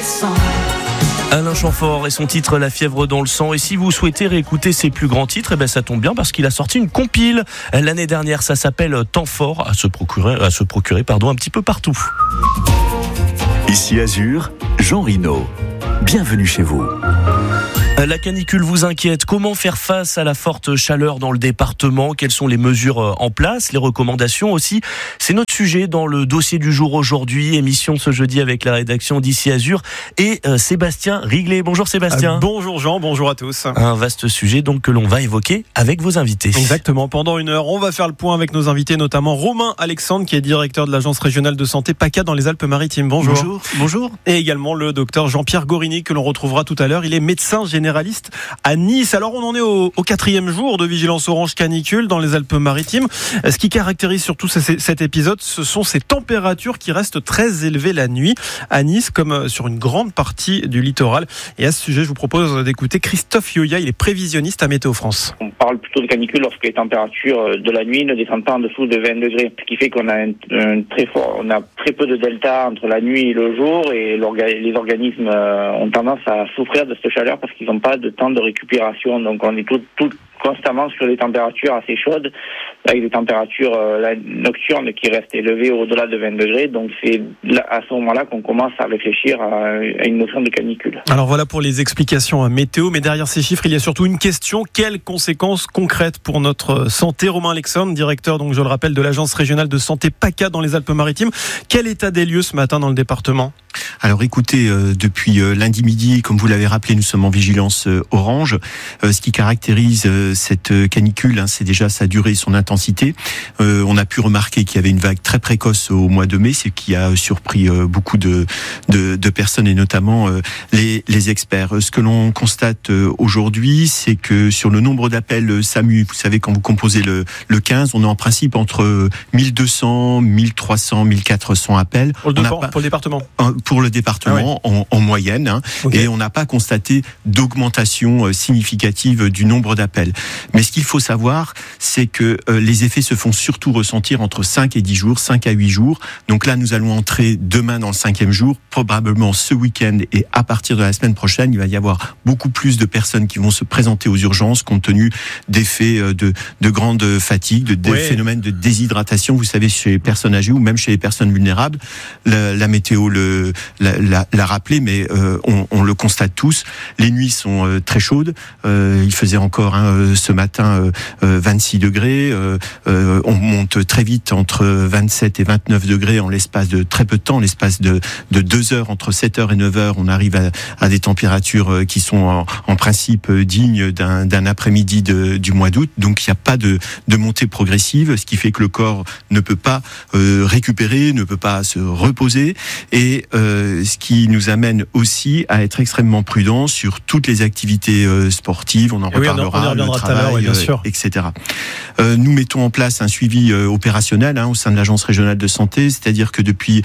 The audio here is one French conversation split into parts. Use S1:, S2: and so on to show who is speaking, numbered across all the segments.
S1: Alain Chamfort et son titre La fièvre dans le sang. Et si vous souhaitez réécouter ses plus grands titres, ça tombe bien parce qu'il a sorti une compile l'année dernière. Ça s'appelle Temps fort, à se procurer un petit peu partout.
S2: Ici Azur, Jean Rino. Bienvenue chez vous.
S1: La canicule vous inquiète. Comment faire face à la forte chaleur dans le département ? Quelles sont les mesures en place ? Les recommandations aussi. C'est notre sujet dans le dossier du jour aujourd'hui. Émission ce jeudi avec la rédaction d'Ici Azur et Sébastien Riglet. Bonjour Sébastien.
S3: Bonjour Jean, bonjour à tous.
S1: Un vaste sujet donc que l'on va évoquer avec vos invités.
S3: Exactement. Pendant une heure, on va faire le point avec nos invités, notamment Romain Alexandre, qui est directeur de l'Agence régionale de santé PACA dans les Alpes-Maritimes. Bonjour.
S4: Bonjour.
S3: Et également le docteur Jean-Pierre Gorini, que l'on retrouvera tout à l'heure. Il est médecin généraliste à Nice. Alors on en est au 4e jour de vigilance orange canicule dans les Alpes-Maritimes. Ce qui caractérise surtout cet épisode, ce sont ces températures qui restent très élevées la nuit à Nice, comme sur une grande partie du littoral. Et à ce sujet, je vous propose d'écouter Christophe Yoya. Il est prévisionniste à Météo France.
S5: On parle plutôt de canicule lorsque les températures de la nuit ne descendent pas en dessous de 20 degrés. Ce qui fait qu'on a on a très peu de delta entre la nuit et le jour, et les organismes ont tendance à souffrir de cette chaleur parce qu'ils n'ont pas de temps de récupération. Donc on est tout constamment sur des températures assez chaudes, avec des températures nocturnes qui restent élevées au-delà de 20 degrés. Donc c'est à ce moment-là qu'on commence à réfléchir à une notion de canicule.
S3: Alors voilà pour les explications à météo, mais derrière ces chiffres, il y a surtout une question: quelles conséquences concrètes pour notre santé? Romain Alexandre, directeur, donc je le rappelle, de l'Agence régionale de santé PACA dans les Alpes-Maritimes. Quel état des lieux ce matin dans le département?
S4: Alors écoutez, depuis lundi midi, comme vous l'avez rappelé, nous sommes en vigilance orange. Ce qui caractérise cette canicule, c'est déjà sa durée et son intensité. On a pu remarquer qu'il y avait une vague très précoce au mois de mai, ce qui a surpris beaucoup de personnes et notamment les experts. Ce que l'on constate aujourd'hui, c'est que sur le nombre d'appels SAMU, vous savez, quand vous composez le 15, on est en principe entre 1200, 1300, 1400 appels.
S3: Pour le département.
S4: Pour le département, en moyenne, okay. Et on n'a pas constaté d'augmentation significative du nombre d'appels. Mais ce qu'il faut savoir, c'est que les effets se font surtout ressentir entre 5 et 10 jours, 5 à 8 jours. Donc là, nous allons entrer demain dans le 5e jour, probablement ce week-end, et à partir de la semaine prochaine, il va y avoir beaucoup plus de personnes qui vont se présenter aux urgences compte tenu d'effets de grande fatigue, de phénomènes de déshydratation, vous savez, chez les personnes âgées ou même chez les personnes vulnérables. La météo l'a rappelé, mais on le constate tous. Les nuits sont très chaudes. Il faisait encore ce matin 26 degrés. On monte très vite entre 27 et 29 degrés en l'espace de très peu de temps, en l'espace de 2 heures, entre 7h et 9h, on arrive à des températures qui sont en principe dignes d'un après-midi du mois d'août. Donc il n'y a pas de montée progressive, ce qui fait que le corps ne peut pas récupérer, ne peut pas se reposer, et ce qui nous amène aussi à être extrêmement prudents sur toutes les activités sportives. On en reparlera, le travail, bien sûr. Etc. Nous mettons en place un suivi opérationnel au sein de l'Agence régionale de santé, c'est-à-dire que depuis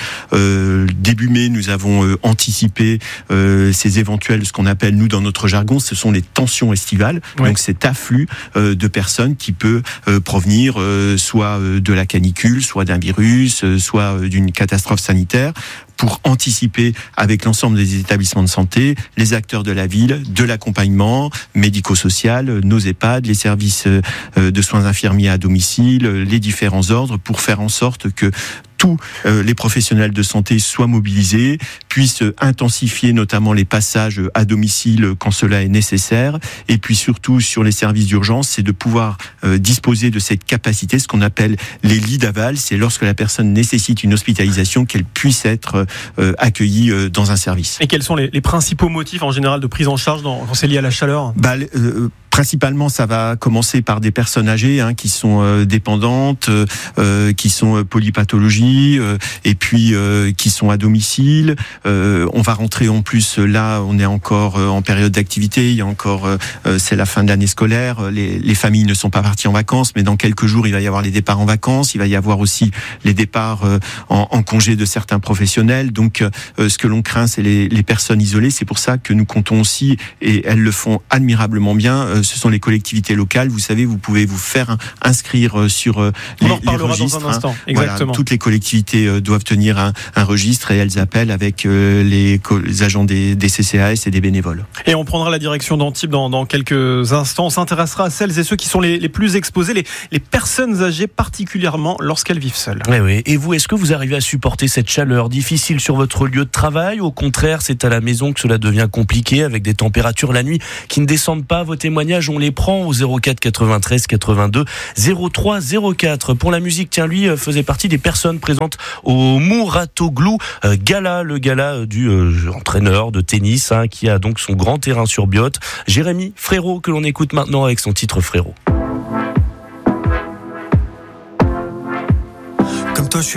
S4: début mai, nous avons anticipé ces éventuels, ce qu'on appelle, nous, dans notre jargon, ce sont les tensions estivales. Ouais. Donc cet afflux de personnes qui peut provenir soit de la canicule, soit d'un virus, soit d'une catastrophe sanitaire, pour anticiper avec l'ensemble des établissements de santé, les acteurs de la ville, de l'accompagnement médico-social, nos EHPAD, les services de soins infirmiers à domicile, les différents ordres, pour faire en sorte que tous les professionnels de santé soient mobilisés, puissent intensifier notamment les passages à domicile quand cela est nécessaire, et puis surtout sur les services d'urgence, c'est de pouvoir disposer de cette capacité, ce qu'on appelle les lits d'aval, c'est lorsque la personne nécessite une hospitalisation, qu'elle puisse être accueillie dans un service.
S3: Et quels sont les principaux motifs en général de prise en charge quand c'est lié à la chaleur ?
S4: Principalement, ça va commencer par des personnes âgées qui sont dépendantes, qui sont polypathologies, et puis qui sont à domicile. On va rentrer en plus, là, on est encore en période d'activité. Il y a encore, c'est la fin de l'année scolaire. Les familles ne sont pas parties en vacances, mais dans quelques jours, il va y avoir les départs en vacances. Il va y avoir aussi les départs en congé de certains professionnels. Donc, ce que l'on craint, c'est les personnes isolées. C'est pour ça que nous comptons aussi, et elles le font admirablement bien. Ce sont les collectivités locales. Vous savez, vous pouvez vous faire inscrire sur les registres.
S3: Dans un instant. Exactement.
S4: Voilà, toutes les collectivités collectivités doivent tenir un registre et elles appellent avec les agents des CCAS et des bénévoles.
S3: Et on prendra la direction d'Antibes dans quelques instants. On s'intéressera à celles et ceux qui sont les plus exposés, les personnes âgées particulièrement lorsqu'elles vivent seules.
S1: Oui. Et vous, est-ce que vous arrivez à supporter cette chaleur difficile sur votre lieu de travail? Au contraire, c'est à la maison que cela devient compliqué avec des températures la nuit qui ne descendent pas. Vos témoignages, on les prend au 04 93 82 03 04. Pour la musique, tiens, lui faisait partie des personnes présentes au Mouratoglou Gala, le gala du entraîneur de tennis qui a donc son grand terrain sur Biot, Jérémy Frérot, que l'on écoute maintenant avec son titre Frérot.